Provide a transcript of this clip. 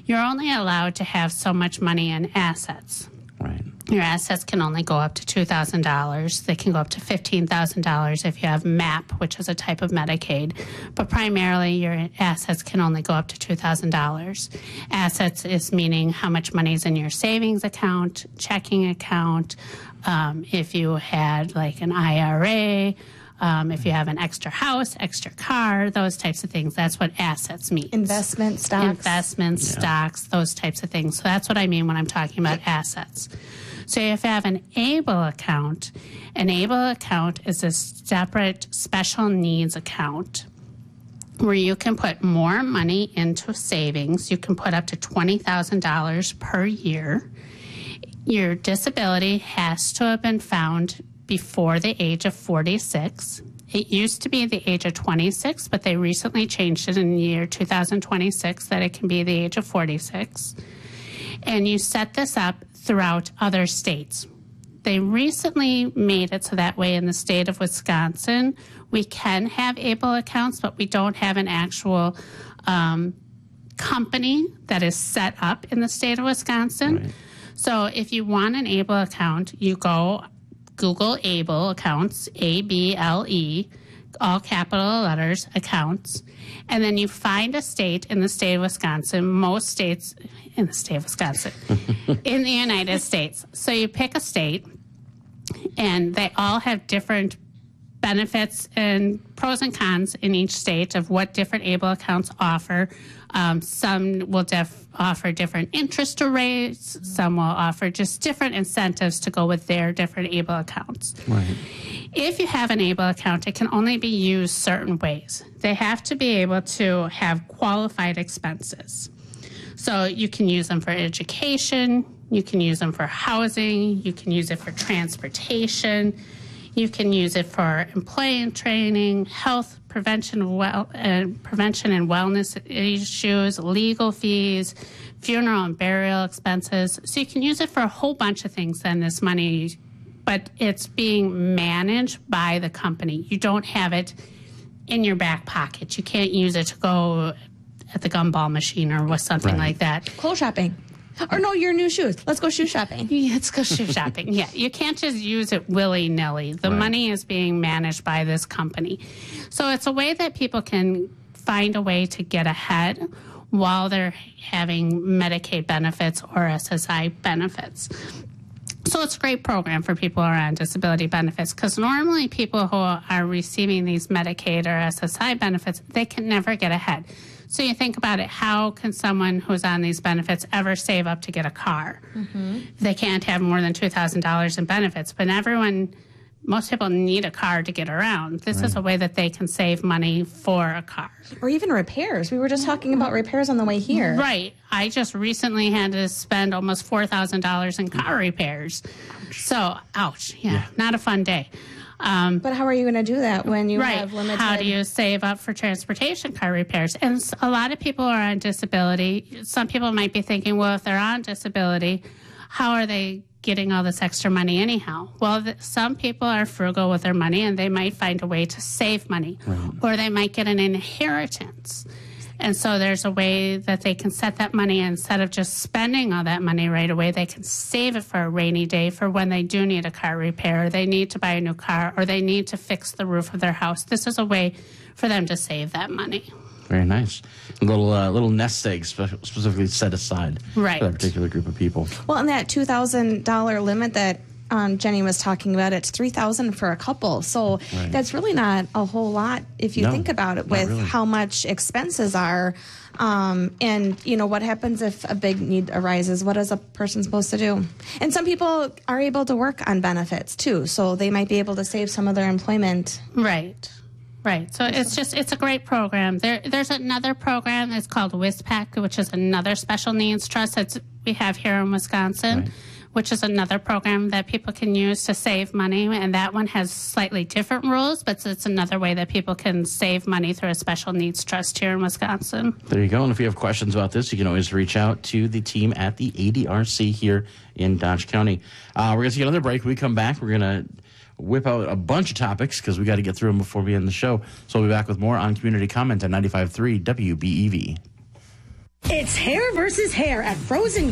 you're only allowed to have so much money in assets. Right. Your assets can only go up to $2,000. They can go up to $15,000 if you have MAP, which is a type of Medicaid. But primarily, your assets can only go up to $2,000. Assets is meaning how much money is in your savings account, checking account, if you had like an IRA, if you have an extra house, extra car, those types of things. That's what assets mean. Investment stocks. Stocks, those types of things. So that's what I mean when I'm talking about assets. So if you have an ABLE account is a separate special needs account where you can put more money into savings. You can put up to $20,000 per year. Your disability has to have been found before the age of 46. It used to be the age of 26, but they recently changed it in the year 2026 that it can be the age of 46. And you set this up throughout other states. They recently made it so that way in the state of Wisconsin, we can have ABLE accounts, but we don't have an actual company that is set up in the state of Wisconsin. Right. So if you want an ABLE account, you go Google ABLE accounts, ABLE, all capital letters, accounts, and then you find a state in the state of Wisconsin, most states in the state of Wisconsin, in the United States. So you pick a state, and they all have different benefits and pros and cons in each state of what different ABLE accounts offer. Some will offer different interest rates. Some will offer just different incentives to go with their different ABLE accounts. Right. If you have an ABLE account, it can only be used certain ways. They have to be able to have qualified expenses. So you can use them for education, you can use them for housing, you can use it for transportation, you can use it for employment training, health prevention and wellness issues, legal fees, funeral and burial expenses. So you can use it for a whole bunch of things then, this money, but it's being managed by the company. You don't have it in your back pocket. You can't use it to go at the gumball machine or with something like that. Clothes shopping. Or no, your new shoes. Let's go shoe shopping. Yeah, let's go shoe shopping. Yeah, you can't just use it willy-nilly. The money is being managed by this company. So it's a way that people can find a way to get ahead while they're having Medicaid benefits or SSI benefits. So it's a great program for people who are on disability benefits because normally people who are receiving these Medicaid or SSI benefits, they can never get ahead. So you think about it, how can someone who's on these benefits ever save up to get a car? Mm-hmm. They can't have more than $2,000 in benefits, but most people need a car to get around. This is a way that they can save money for a car. Or even repairs. We were just talking about repairs on the way here. Right. I just recently had to spend almost $4,000 in car repairs. So, ouch. Yeah, not a fun day. But how are you going to do that when you have limited... How do you save up for transportation car repairs? And a lot of people are on disability. Some people might be thinking, well, if they're on disability, how are they getting all this extra money anyhow? Well, some people are frugal with their money and they might find a way to save money. Right. Or they might get an inheritance. And so there's a way that they can set that money, instead of just spending all that money right away, they can save it for a rainy day for when they do need a car repair, or they need to buy a new car, or they need to fix the roof of their house. This is a way for them to save that money. Very nice. A little nest egg specifically set aside for that particular group of people. Well, and that $2,000 limit that Jenny was talking about, it's $3,000 for a couple. So that's really not a whole lot if you think about it with how much expenses are. And, what happens if a big need arises? What is a person supposed to do? And some people are able to work on benefits, too. So they might be able to save some of their employment. Right. So it's a great program. There's another program that's called WISPAC, which is another special needs trust that we have here in Wisconsin, which is another program that people can use to save money. And that one has slightly different rules, but it's another way that people can save money through a special needs trust here in Wisconsin. There you go. And if you have questions about this, you can always reach out to the team at the ADRC here in Dodge County. We're going to take another break. When we come back, we're going to whip out a bunch of topics because we got to get through them before we end the show. So we'll be back with more on Community Comment on 95.3 WBEV. It's hair versus hair at Frozen